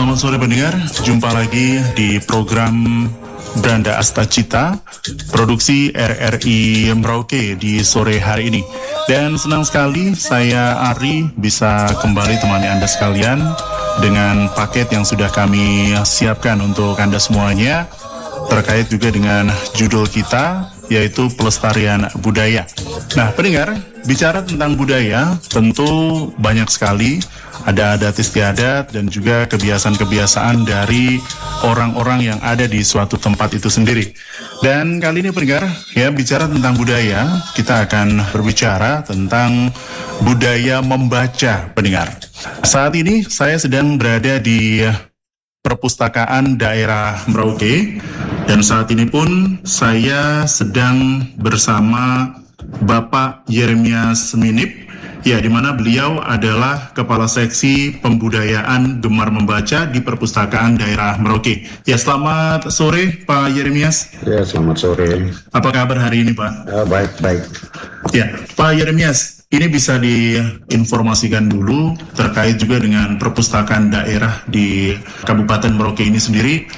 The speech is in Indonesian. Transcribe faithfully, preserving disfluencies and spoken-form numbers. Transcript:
Selamat sore pendengar, jumpa lagi di program Branda Astacita, produksi R R I Merauke di sore hari ini. Dan senang sekali saya Ari bisa kembali temani Anda sekalian dengan paket yang sudah kami siapkan untuk Anda semuanya, terkait juga dengan judul kita, yaitu pelestarian budaya. Nah pendengar, bicara tentang budaya tentu banyak sekali, ada adat istiadat dan juga kebiasaan-kebiasaan dari orang-orang yang ada di suatu tempat itu sendiri. Dan kali ini pendengar, ya bicara tentang budaya, kita akan berbicara tentang budaya membaca pendengar. Saat ini saya sedang berada di Perpustakaan Daerah Merauke, dan saat ini pun saya sedang bersama Bapak Yeremias Minip, ya, di mana beliau adalah Kepala Seksi Pembudayaan Gemar Membaca di Perpustakaan Daerah Merauke. Ya, selamat sore Pak Yeremias. Ya, selamat sore. Apa kabar hari ini Pak? Ya, baik, baik. Ya, Pak Yeremias, ini bisa diinformasikan dulu terkait juga dengan perpustakaan daerah di Kabupaten Merauke ini sendiri.